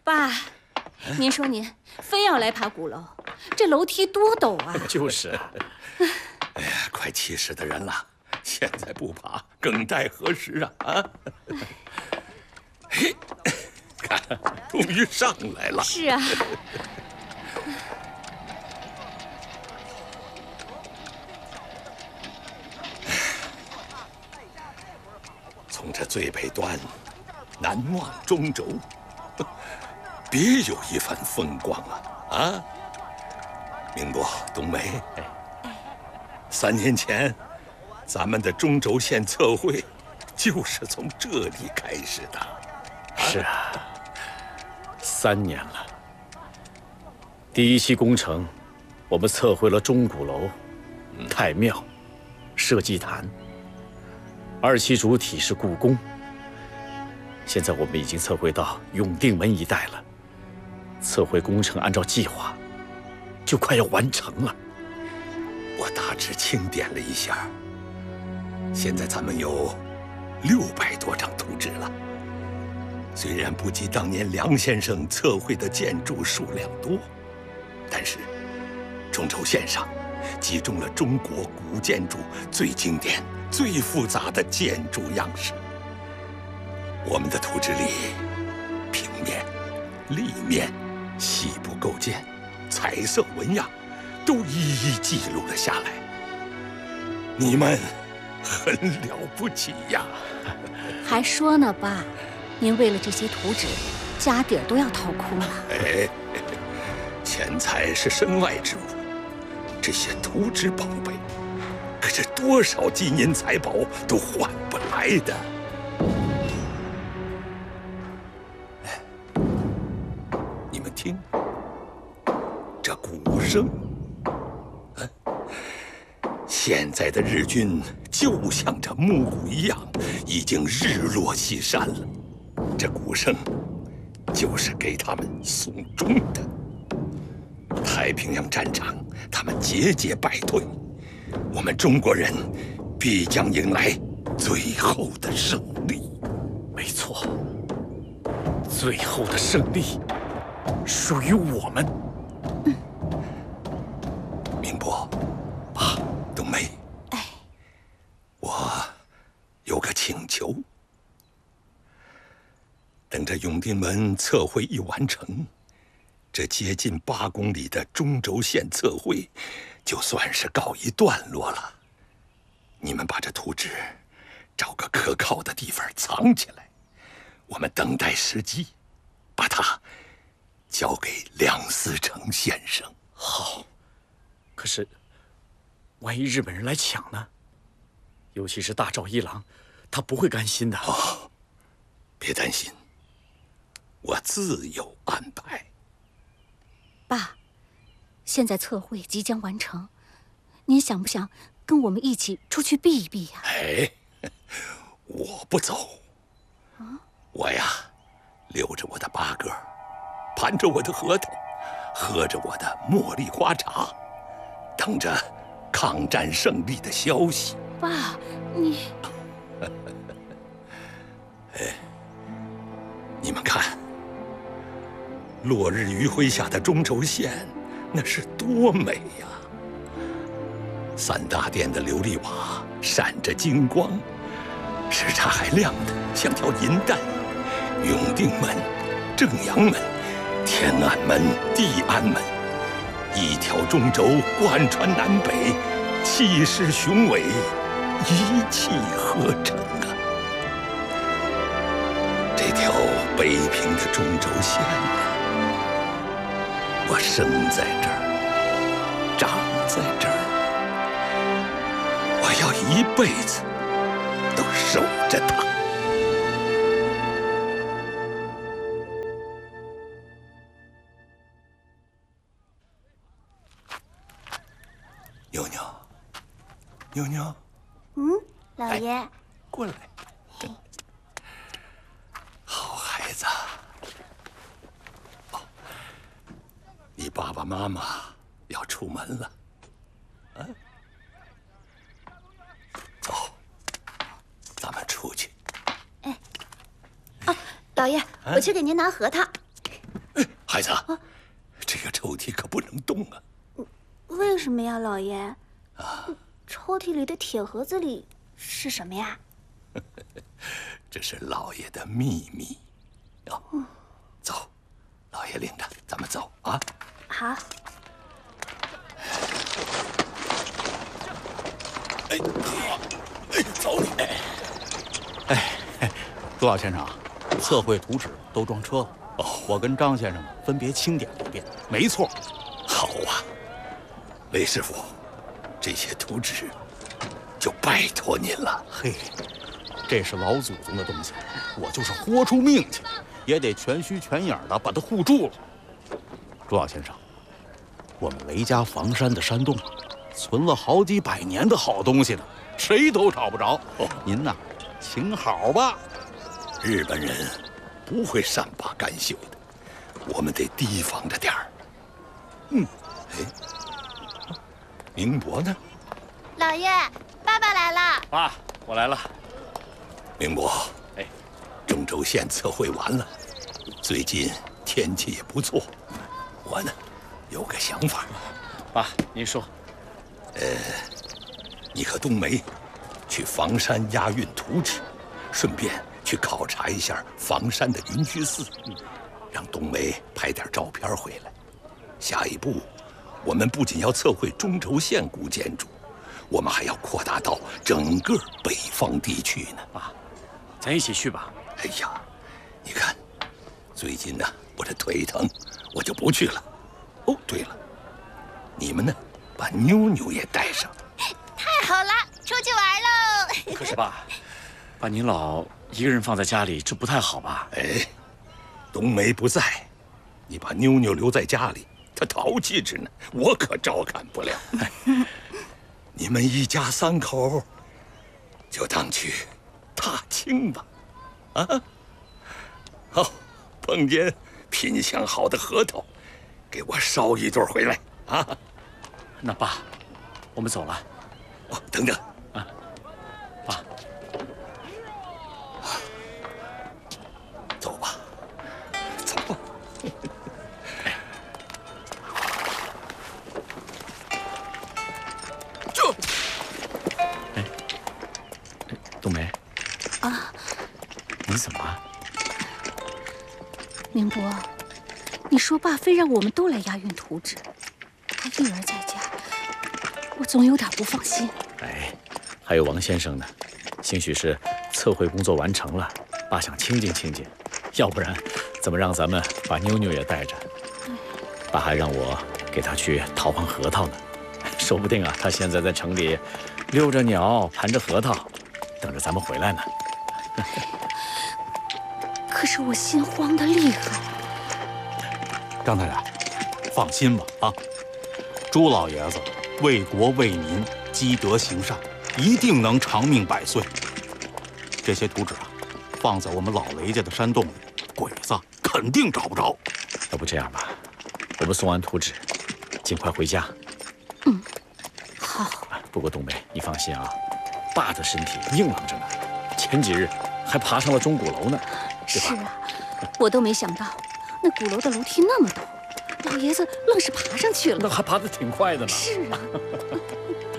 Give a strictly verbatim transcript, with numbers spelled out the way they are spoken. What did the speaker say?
爸，您说您非要来爬鼓楼，这楼梯多陡啊！ 就是。 哎呀，快七十的人了，现在不爬，更待何时啊？啊！嘿，看，终于上来了。 是啊。 从这最北端南望中轴，别有一番风光啊！啊，明伯、冬梅，三年前咱们的中轴线测绘就是从这里开始的。 是啊，三年了。第一期工程，我们测绘了钟鼓楼、太庙、社稷坛。二期主体是故宫。现在我们已经测绘到永定门一带了，测绘工程按照计划，就快要完成了。 我大致清点了一下，现在咱们有六百多张图纸了。虽然不及当年梁先生测绘的建筑数量多，但是中轴线上集中了中国古建筑最经典、最复杂的建筑样式。我们的图纸里，平面、立面、细部构件、彩色纹样，都一一记录了下来。你们很了不起呀！ 还说呢，爸，您为了这些图纸，家底儿都要掏空了。 哎，钱财是身外之物，这些图纸宝贝，可是多少金银财宝都换不来的。哎，你们听，这鼓声，啊，现在的日军就像这木鼓一样，已经日落西山了。这鼓声就是给他们送终的。太平洋战场，他们节节败退，我们中国人必将迎来最后的胜利。 没错，最后的胜利属于我们。 嗯， 明伯，爸，冬梅， 哎， 我有个请求。等这永定门测绘一完成，这接近八公里的中轴线测绘，就算是告一段落了。你们把这图纸找个可靠的地方藏起来，我们等待时机，把它交给梁思成先生。 好，可是万一日本人来抢呢？尤其是大赵一郎，他不会甘心的。 哦，别担心，我自有安排。 爸，现在测绘即将完成，您想不想跟我们一起出去避一避呀？ 哎，我不走。 啊， 我呀，留着我的八哥，盘着我的核桃，喝着我的茉莉花茶，等着抗战胜利的消息。 爸，你…… 哎，你们看，落日余晖下的中轴线，那是多美呀！三大殿的琉璃瓦闪着金光，什刹还亮得像条银带。永定门、正阳门、天安门、地安门，一条中轴贯穿南北，气势雄伟，一气呵成啊！这条北平的中轴线啊，我生在这儿，长在这儿，我要一辈子都守着它。妞妞，妞妞， 嗯，老爷， 哎，过来。好孩子。哦，你爸爸妈妈要出门了，啊？走，咱们出去。 哎，哦，老爷，我去给您拿核桃。 孩子，这个抽屉可不能动啊！ 为什么呀，老爷？啊，抽屉里的铁盒子里是什么呀？ 这是老爷的秘密。哦，嗯、走，老爷领着咱们走啊！ 好。 哎，好，哎，走你！ 哎，哎，朱老先生，测绘图纸都装车了。哦，我跟张先生分别清点了一遍，没错。 好啊，雷师傅，这些图纸就拜托您了。 嘿，这是老祖宗的东西，我就是豁出命去，也得全虚全影的把它护住了。朱老先生，我们雷家房山的山洞存了好几百年的好东西呢，谁都找不着。哦，您呐，请好吧。 日本人不会善罢甘休的，我们得提防着点儿。嗯，哎，明伯呢？ 老爷，爸爸来了。 爸，我来了。 明伯， 哎， 中轴线测绘完了，最近天气也不错，我呢有个想法。 爸，您说。 呃，你和冬梅去房山押运图纸，顺便去考察一下房山的云居寺，让冬梅拍点照片回来。下一步，我们不仅要测绘中轴线古建筑，我们还要扩大到整个北方地区呢。 爸，咱一起去吧。 哎呀，你看，最近呢，我这腿疼，我就不去了。哦，对了，你们呢，把妞妞也带上。 太好了，出去玩喽！ 可是爸，把您老一个人放在家里，这不太好吧？ 哎，冬梅不在，你把妞妞留在家里，她淘气着呢，我可照看不了。你们一家三口，就当去踏青吧。啊，好，碰见品相好的核桃，给我捎一对回来啊。 那爸，我们走了。 哦，等等啊，爸， 走吧，走吧。这， 哎，冬梅啊， 你怎么了？ 明伯，你说爸非让我们都来押运图纸，他一人在家，我总有点不放心。 哎，还有王先生呢，兴许是测绘工作完成了，爸想清静清静，要不然怎么让咱们把妞妞也带着？爸还让我给他去淘盘核桃呢，说不定啊，他现在在城里溜着鸟，盘着核桃，等着咱们回来呢。 可是我心慌得厉害。 张太太，放心吧啊，朱老爷子为国为民，积德行善，一定能长命百岁。这些图纸啊，放在我们老雷家的山洞里，鬼子肯定找不着。 要不这样吧，我们送完图纸，尽快回家。 嗯，好。 不过冬梅，你放心啊，爸的身体硬朗着呢，前几日还爬上了钟鼓楼呢。 是啊，我都没想到，那鼓楼的楼梯那么陡，老爷子愣是爬上去了。 那还爬得挺快的呢。 是啊。